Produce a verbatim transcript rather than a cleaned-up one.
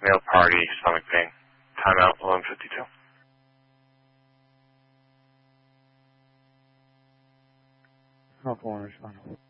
male party, stomach pain. Timeout, eleven fifty-two. Alpha one respond.